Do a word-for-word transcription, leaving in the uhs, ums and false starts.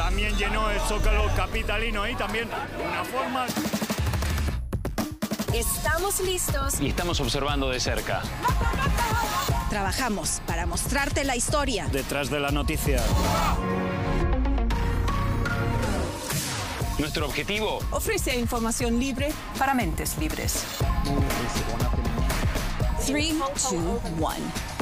también llenó el Zócalo capitalino y también una forma... Estamos listos. Y estamos observando de cerca. Trabajamos para mostrarte la historia. Detrás de la noticia. Nuestro objetivo... ofrece información libre para mentes libres. three, two, one.